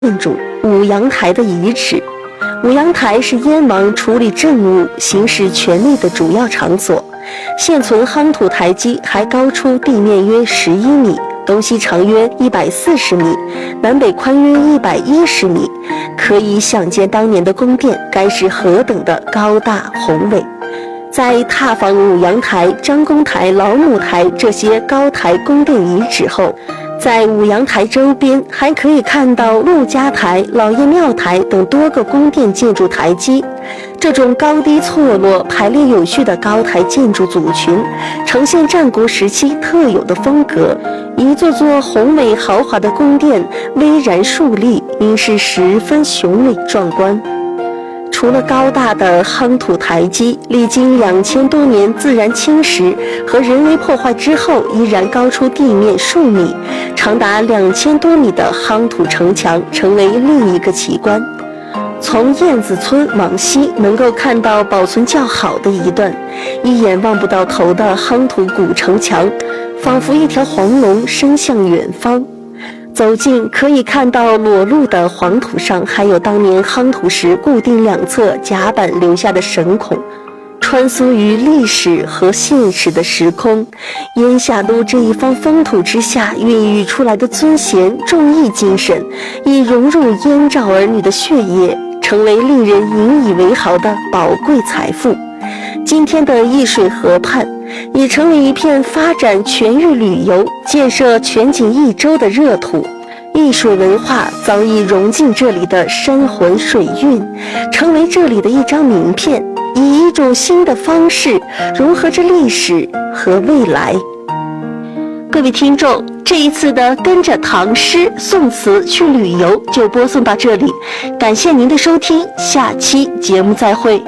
建筑五阳台的遗址。五阳台是燕王处理政务、行使权力的主要场所。现存夯土台基还高出地面约11米，东西长约140米，南北宽约110米，可以想见当年的宫殿该是何等的高大宏伟。在踏访五阳台、张公台、老母台这些高台宫殿遗址后，在五阳台周边还可以看到陆家台、老爷庙台等多个宫殿建筑台基。这种高低错落、排列有序的高台建筑组群，呈现战国时期特有的风格。一座座宏伟豪华的宫殿巍然竖立，应是十分雄伟壮观。除了高大的夯土台基，历经2000多年自然侵蚀和人为破坏之后，依然高出地面数米，长达2000多米的夯土城墙成为另一个奇观。从燕子村往西，能够看到保存较好的一段一眼望不到头的夯土古城墙，仿佛一条黄龙伸向远方。走近可以看到裸露的黄土上还有当年夯土时固定两侧甲板留下的神孔，穿梭于历史和现实的时空。燕下路这一方风土之下孕育出来的尊贤重义精神，已融入燕赵儿女的血液，成为令人引以为豪的宝贵财富。今天的易水河畔已成为一片发展全域旅游、建设全景一周的热土。易水文化早已融进这里的山魂水韵，成为这里的一张名片，以一种新的方式融合着历史和未来。各位听众，这一次的跟着唐诗宋词去旅游就播送到这里，感谢您的收听，下期节目再会。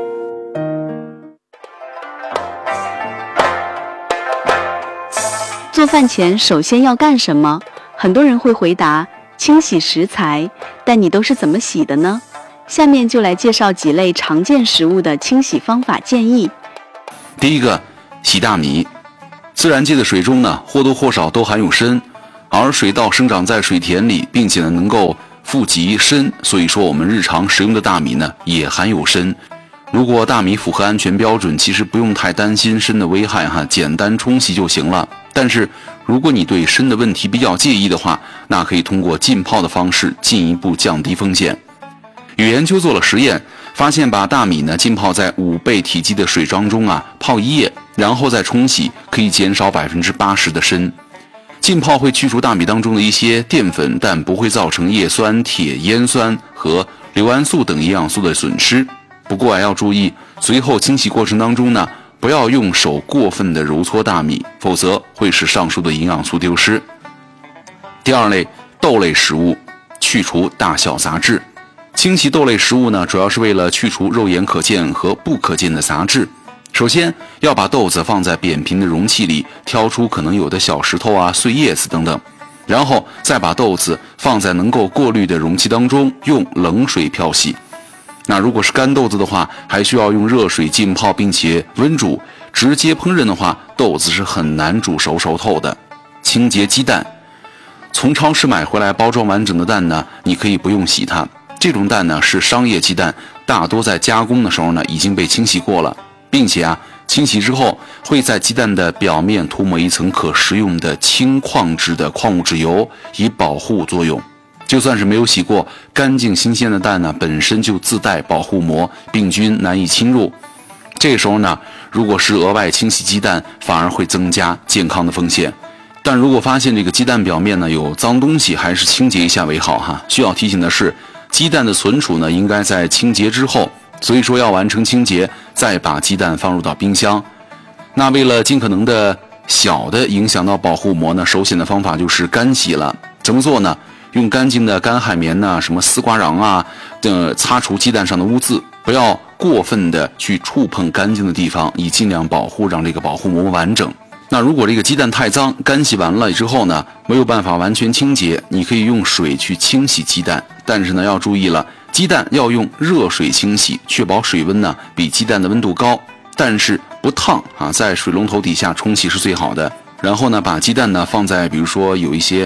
做饭前首先要干什么？很多人会回答清洗食材，但你都是怎么洗的呢？下面就来介绍几类常见食物的清洗方法建议。 第一个，洗大米。自然界的水中呢，或多或少都含有砷，而水稻生长在水田里，并且呢能够富集砷，所以说我们日常食用的大米呢也含有砷。如果大米符合安全标准，其实不用太担心砷的危害哈，简单冲洗就行了。但是如果你对砷的问题比较介意的话，那可以通过浸泡的方式进一步降低风险。有研究做了实验，发现把大米呢浸泡在5倍体积的水当中啊，泡1夜，然后再冲洗，可以减少80%的砷。浸泡会去除大米当中的一些淀粉，但不会造成叶酸、铁、烟酸和硫胺素等营养素的损失。不过要注意，随后清洗过程当中呢，不要用手过分的揉搓大米，否则会使上述的营养素丢失。第二类，豆类食物，去除大小杂质。清洗豆类食物呢，主要是为了去除肉眼可见和不可见的杂质。首先要把豆子放在扁平的容器里，挑出可能有的小石头啊、碎叶子等等，然后再把豆子放在能够过滤的容器当中，用冷水漂洗。那如果是干豆子的话，还需要用热水浸泡并且温煮，直接烹饪的话，豆子是很难煮熟透的。清洁鸡蛋，从超市买回来包装完整的蛋呢，你可以不用洗它。这种蛋呢是商业鸡蛋，大多在加工的时候呢已经被清洗过了，并且清洗之后会在鸡蛋的表面涂抹一层可食用的氢矿质的矿物质油，以保护作用。就算是没有洗过，干净新鲜的蛋呢本身就自带保护膜，病菌难以侵入。这时候呢，如果是额外清洗鸡蛋，反而会增加健康的风险。但如果发现这个鸡蛋表面呢有脏东西，还是清洁一下为好哈。需要提醒的是，鸡蛋的存储呢应该在清洁之后，所以说要完成清洁再把鸡蛋放入到冰箱。那为了尽可能的小的影响到保护膜呢，首选的方法就是干洗了。怎么做呢？用干净的干海绵呢，什么丝瓜瓤擦除鸡蛋上的污渍，不要过分的去触碰干净的地方，以尽量保护让这个保护膜完整。那如果这个鸡蛋太脏，干洗完了之后呢，没有办法完全清洁，你可以用水去清洗鸡蛋，但是呢要注意了，鸡蛋要用热水清洗，确保水温呢比鸡蛋的温度高，但是不烫在水龙头底下冲洗是最好的。然后呢把鸡蛋呢放在比如说有一些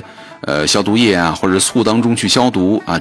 消毒液啊或者醋当中去消毒啊。